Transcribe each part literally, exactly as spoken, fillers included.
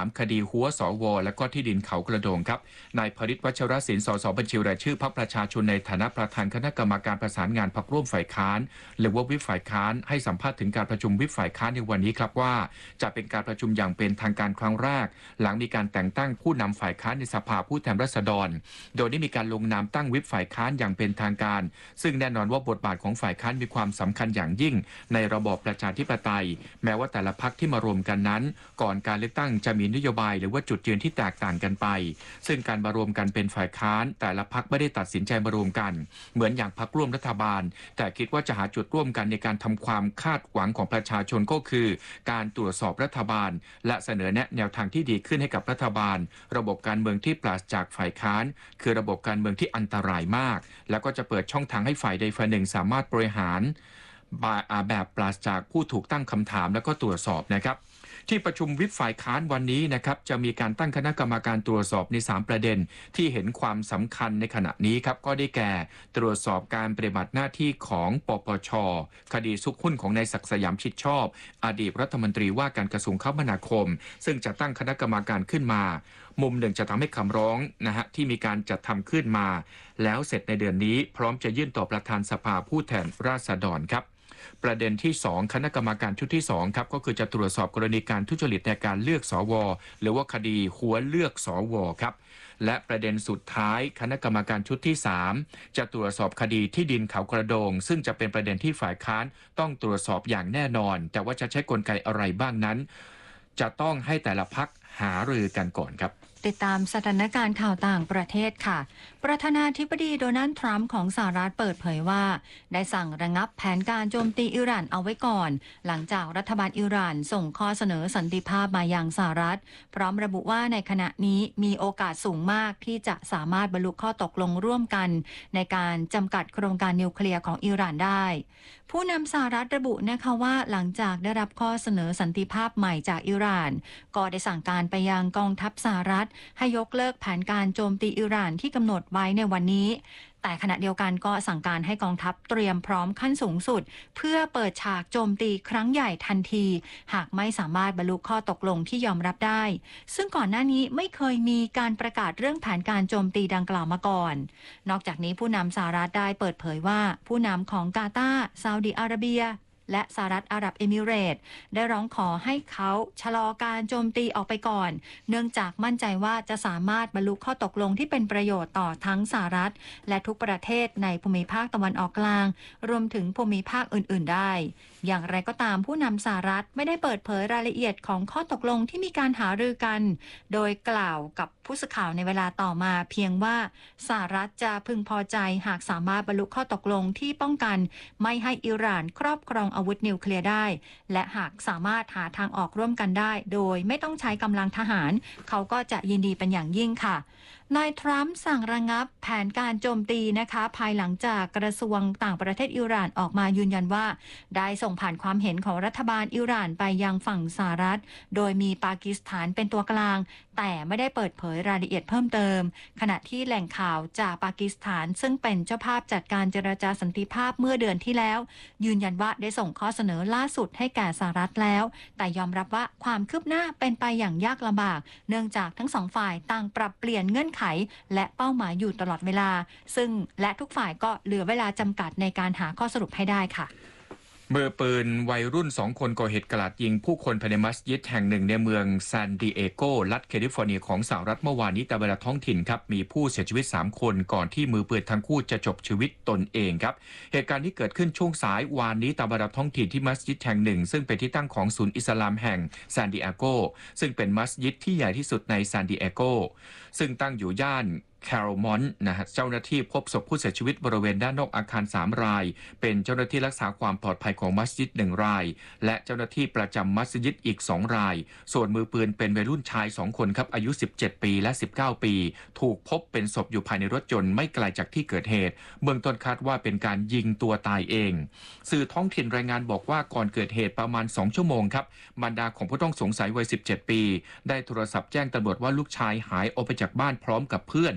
คดีหัวสวและก็ที่ดินเขากระโดงครับนายพฤทธิ์วัชรศิลป์สสบัญชีรายชื่อพรรคประชาชนในฐานะประธานคณะกรรมการประสานงานพรรคร่วมฝ่ายค้านหรือว่าวิปฝ่ายค้านให้สัมภาษณ์ถึงการประชุมวิปฝ่ายค้านในวันนี้ครับว่าจะเป็นการประชุมอย่างเป็นทางการครั้งแรกหลังมีการแต่งตั้งผู้นำฝ่ายค้านในสภาผู้แทนราษฎรโดยได้มีการลงนามตั้งวิปฝ่ายค้านอย่างเป็นทางการซึ่งแน่นอนว่าบทบาทของฝ่ายค้านมีความสำคัญอย่างยิ่งในระบอบประชาธิปไตยแม้ว่าแต่ละพรรคที่มารวมกันนั้นก่อนการเลือกตั้งจะมีนโยบายหรือว่าจุดยืนที่แตกต่างกันไปซึ่งการมารวมกันเป็นฝ่ายค้านแต่ละพรรคไม่ได้ตัดสินใจมารวมกันเหมือนอย่างพรรคร่วมรัฐบาลแต่คิดว่าจะหาจุดร่วมกันในการทำความคาดหวังของประชาชนก็คือการตรวจสอบรัฐบาลและเสนอแนะแนวทางที่ดีขึ้นให้กับรัฐบาลระบบการเมืองที่ปราศจากฝ่ายค้านคือระบบการเมืองที่อันตรายมากแล้วก็จะเปิดช่องทางให้ฝ่ายใดฝ่ายหนึ่งสามารถบริหารแบบปราศจากผู้ถูกตั้งคำถามและก็ตรวจสอบนะครับที่ประชุมวิปฝ่ายค้านวันนี้นะครับจะมีการตั้งคณะกรรมการตรวจสอบในสามประเด็นที่เห็นความสำคัญในขณะนี้ครับก็ได้แก่ตรวจสอบการปฏิบัติหน้าที่ของปปช.คดีซุกหุ้นของนายศักดิ์สยามชิดชอบอดีตรัฐมนตรีว่าการกระทรวงคมนาคมซึ่งจะตั้งคณะกรรมการขึ้นมามุมหนึ่งจะทำให้คำร้องนะฮะที่มีการจัดทำขึ้นมาแล้วเสร็จในเดือนนี้พร้อมจะยื่นต่อประธานสภาผู้แทนราษฎรครับประเด็นที่สองคณะกรรมการชุดที่สองครับก็คือจะตรวจสอบกรณีการทุจริตในการเลือกสวหรือว่าคดีหัวเลือกสวครับและประเด็นสุดท้ายคณะกรรมการชุดที่สามจะตรวจสอบคดีที่ดินเขากระโดงซึ่งจะเป็นประเด็นที่ฝ่ายค้านต้องตรวจสอบอย่างแน่นอนแต่ว่าจะใช้กลไกอะไรบ้างนั้นจะต้องให้แต่ละพรรคหารือกันก่อนครับติดตามสถานการณ์ข่าวต่างประเทศค่ะประธานาธิบดีโดนัลด์ทรัมป์ของสหรัฐเปิดเผยว่าได้สั่งระงับแผนการโจมตีอิหร่านเอาไว้ก่อนหลังจากรัฐบาลอิหร่านส่งข้อเสนอสันติภาพมายังสหรัฐพร้อมระบุว่าในขณะนี้มีโอกาสสูงมากที่จะสามารถบรรลุข้อตกลงร่วมกันในการจำกัดโครงการนิวเคลียร์ของอิหร่านได้ผู้นำสหรัฐระบุนะคะว่าหลังจากได้รับข้อเสนอสันติภาพใหม่จากอิหร่านก็ได้สั่งการไปยังกองทัพสหรัฐให้ยกเลิกแผนการโจมตีอิหร่านที่กำหนดไว้ในวันนี้แต่ขณะเดียวกันก็สั่งการให้กองทัพเตรียมพร้อมขั้นสูงสุดเพื่อเปิดฉากโจมตีครั้งใหญ่ทันทีหากไม่สามารถบรรลุข้อตกลงที่ยอมรับได้ซึ่งก่อนหน้านี้ไม่เคยมีการประกาศเรื่องแผนการโจมตีดังกล่าวมาก่อนนอกจากนี้ผู้นำสหรัฐได้เปิดเผยว่าผู้นำของกาตาร์ซาอุดิอาระเบียและสหรัฐอาหรับเอมิเรตส์ได้ร้องขอให้เขาชะลอการโจมตีออกไปก่อนเนื่องจากมั่นใจว่าจะสามารถบรรลุข้อตกลงที่เป็นประโยชน์ต่อทั้งสหรัฐและทุกประเทศในภูมิภาคตะวันออกกลางรวมถึงภูมิภาคอื่นๆได้อย่างไรก็ตามผู้นำสหรัฐไม่ได้เปิดเผยรายละเอียดของข้อตกลงที่มีการหารือกันโดยกล่าวกับผู้สื่อข่าวในเวลาต่อมาเพียงว่าสหรัฐจะพึงพอใจหากสามารถบรรลุข้อตกลงที่ป้องกันไม่ให้อิหร่านครอบครองอาวุธนิวเคลียร์ได้และหากสามารถหาทางออกร่วมกันได้โดยไม่ต้องใช้กำลังทหารเขาก็จะยินดีเป็นอย่างยิ่งค่ะนายทรัมป์สั่งระงับแผนการโจมตีนะคะภายหลังจากกระทรวงต่างประเทศอิหร่านออกมายืนยันว่าได้ส่งผ่านความเห็นของรัฐบาลอิหร่านไปยังฝั่งสหรัฐโดยมีปากีสถานเป็นตัวกลางแต่ไม่ได้เปิดเผยรายละเอียดเพิ่มเติมขณะที่แหล่งข่าวจากปากีสถานซึ่งเป็นเจ้าภาพจัดการเจรจาสันติภาพเมื่อเดือนที่แล้วยืนยันว่าได้ส่งข้อเสนอล่าสุดให้แก่สหรัฐแล้วแต่ยอมรับว่าความคืบหน้าเป็นไปอย่างยากลำบากเนื่องจากทั้งสองฝ่ายต่างปรับเปลี่ยนเงื่อนไขและเป้าหมายอยู่ตลอดเวลาซึ่งและทุกฝ่ายก็เหลือเวลาจำกัดในการหาข้อสรุปให้ได้ค่ะมือปืนวัยรุ่นสองคนก่อเหตุกราดยิงผู้คนภายในมัสยิดแห่งหนึ่งในเมืองซานดิเอโกรัฐแคลิฟอร์เนียของสหรัฐเมื่อวานนี้ตามเวลาท้องถิ่นครับมีผู้เสียชีวิตสามคนก่อนที่มือปืนทั้งคู่จะจบชีวิตตนเองครับเหตุการณ์ที่เกิดขึ้นช่วงสายวานนี้ตามเวลาท้องถิ่นที่มัสยิดแห่งหนึ่งซึ่งเป็นที่ตั้งของศูนย์อิสลามแห่งซานดิเอโกซึ่งเป็นมัสยิดที่ใหญ่ที่สุดในซานดิเอโกซึ่งตั้งอยู่ย่านแคโรมอนต์นะฮะเจ้าหน้าที่พบศพผู้เสียชีวิตบริเวณด้านนอกอาคารสามรายเป็นเจ้าหน้าที่รักษาความปลอดภัยของมัสยิดหนึ่งรายและเจ้าหน้าที่ประจำมัสยิดอีกสองรายส่วนมือปืนเป็นวัยรุ่นชายสองคนครับอายุสิบเจ็ดปีและสิบเก้าปีถูกพบเป็นศพอยู่ภายในรถยนต์ไม่ไกลจากที่เกิดเหตุเบื้องต้นคาดว่าเป็นการยิงตัวตายเองสื่อท้องถิ่นรายงานบอกว่าก่อนเกิดเหตุประมาณสองชั่วโมงครับบรรดาของผู้ต้องสงสัยวัยสิบเจ็ดปีได้โทรศัพท์แจ้งตำรวจว่าลูกชายหายออกไปจากบ้านพร้อมกับเพื่อน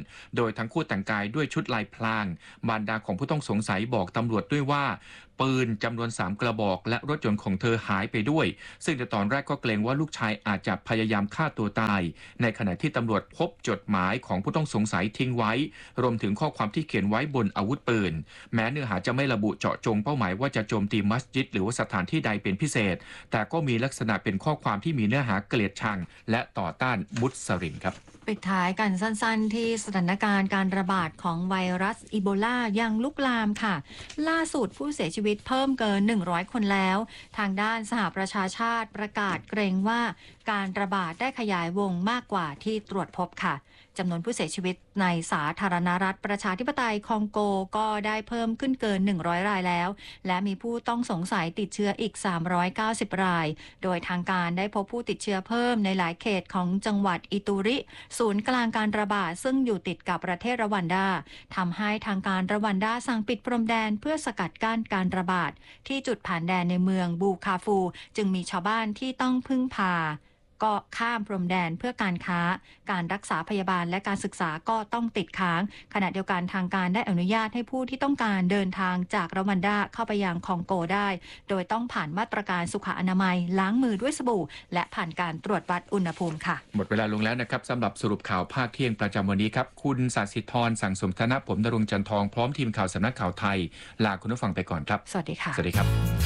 โดยทั้งคู่แต่งกายด้วยชุดลายพลางมารดาของผู้ต้องสงสัยบอกตำรวจด้วยว่าปืนจำนวนสามกระบอกและรถยนต์ของเธอหายไปด้วยซึ่งในตอนแรกก็เกรงว่าลูกชายอาจจะพยายามฆ่าตัวตายในขณะที่ตำรวจพบจดหมายของผู้ต้องสงสัยทิ้งไว้รวมถึงข้อความที่เขียนไว้บนอาวุธปืนแม้เนื้อหาจะไม่ระบุเจาะจงเป้าหมายว่าจะโจมตีมัสยิดหรือว่าสถานที่ใดเป็นพิเศษแต่ก็มีลักษณะเป็นข้อความที่มีเนื้อหาเกลียดชังและต่อต้านมุสลิมครับปิดท้ายกันสั้นๆที่สถานการณ์การระบาดของไวรัสอีโบลายังลุกลามค่ะล่าสุดผู้เสียชีวิตเพิ่มเกินหนึ่งร้อยคนแล้วทางด้านสหประชาชาติประกาศเกรงว่าการระบาดได้ขยายวงมากกว่าที่ตรวจพบค่ะจำนวนผู้เสียชีวิตในสาธารณรัฐประชาธิปไตยคองโกก็ได้เพิ่มขึ้นเกินหนึ่งร้อยรายแล้วและมีผู้ต้องสงสัยติดเชื้ออีกสามร้อยเก้าสิบรายโดยทางการได้พบผู้ติดเชื้อเพิ่มในหลายเขตของจังหวัดอิตูริศูนย์กลางการระบาดซึ่งอยู่ติดกับประเทศรวันดาทำให้ทางการรวันดาสั่งปิดพรมแดนเพื่อสกัดกั้นการระบาดที่จุดผ่านแดนในเมืองบูคาฟูจึงมีชาวบ้านที่ต้องพึ่งพาก็ข้ามพรมแดนเพื่อการค้าการรักษาพยาบาลและการศึกษาก็ต้องติดค้างขณะเดียวกันทางการได้อนุญาตให้ผู้ที่ต้องการเดินทางจากรวันดาเข้าไปยังคองโกได้โดยต้องผ่านมาตรการสุขอนามัยล้างมือด้วยสบู่และผ่านการตรวจวัดอุณหภูมิค่ะหมดเวลาลงแล้วนะครับสำหรับสรุปข่าวภาคเที่ยงประจำวันนี้ครับคุณศศิธรสั่งสมธนะผมณรงค์จันทองพร้อมทีมข่าวสำนักข่าวไทยลาคุณผู้ฟังไปก่อนครับสวัสดีค่ะสวัสดีครับ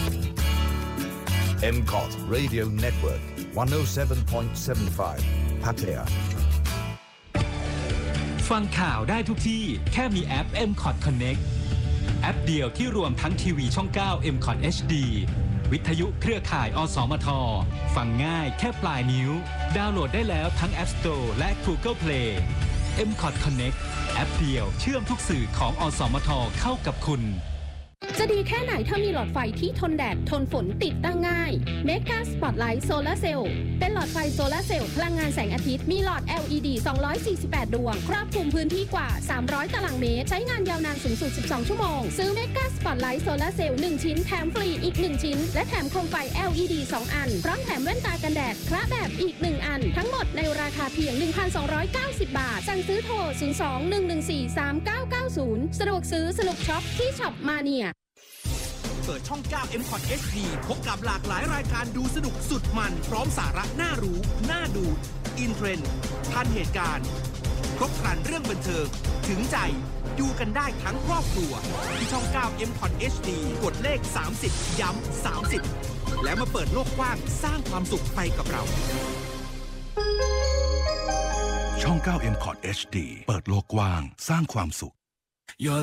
เอ็ม ซี โอ ที Radio Network หนึ่งศูนย์เจ็ดจุดเจ็ดห้า พัทยาฟังข่าวได้ทุกที่แค่มีแอป เอ็ม ซี โอ ที Connect แอปเดียวที่รวมทั้งทีวีช่องเก้า เอ็ม ซี โอ ที เอช ดี วิทยุเครือข่ายอสมทฟังง่ายแค่ปลายนิ้วดาวน์โหลดได้แล้วทั้ง App Store และ Google Play เอ็ม ซี โอ ที Connect แอปเดียวเชื่อมทุกสื่อของอสมทเข้ากับคุณจะดีแค่ไหนถ้ามีหลอดไฟที่ทนแดดทนฝนติดตั้งง่าย Mega Spotlight Solar Cell เป็นหลอดไฟโซลาร์เซลล์พลังงานแสงอาทิตย์มีหลอด แอล อี ดี สองร้อยสี่สิบแปด ดวงครอบคลุมพื้นที่กว่าสามร้อยตารางเมตรใช้งานยาวนานสูงสุดสิบสองชั่วโมงซื้อ Mega Spotlight Solar Cell หนึ่งชิ้นแถมฟรีอีกหนึ่งชิ้นและแถมโคมไฟ แอล อี ดี สองอันพร้อมแถมแว่นตากันแดดคละแบบอีกหนึ่งอันทั้งหมดในราคาเพียง หนึ่งพันสองร้อยเก้าสิบ บาทสั่งซื้อโทรศูนย์ สอง หนึ่ง หนึ่ง สี่ สาม เก้า เก้า ศูนย์สะดวกซื้อสนุกช็อปที่ช็อปมาเนียเปิดช่อง เก้า เอ็ม ซี โอ ที เอช ดี พบกับหลากหลายรายการดูสนุกสุดมันพร้อมสาระน่ารู้น่าดูอินเทรนด์ทันเหตุการณ์ครบครันเรื่องบันเทิงถึงใจดูกันได้ทั้งครอบครัวที่ช่อง เก้า เอ็ม ซี โอ ที เอช ดี กดเลขสามสิบย้ำสามสิบแล้วมาเปิดโลกกว้างสร้างความสุขไปกับเราช่อง เก้า เอ็ม ซี โอ ที เอช ดี เปิดโลกกว้างสร้างความสุข